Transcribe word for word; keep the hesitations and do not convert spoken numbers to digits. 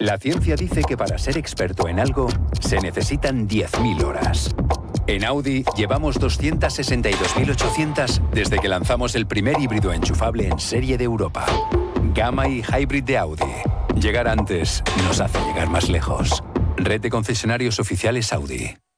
La ciencia dice que para ser experto en algo se necesitan diez mil horas. En Audi llevamos doscientas sesenta y dos mil ochocientas desde que lanzamos el primer híbrido enchufable en serie de Europa. Gamma y Hybrid de Audi. Llegar antes nos hace llegar más lejos. Red de concesionarios oficiales Audi.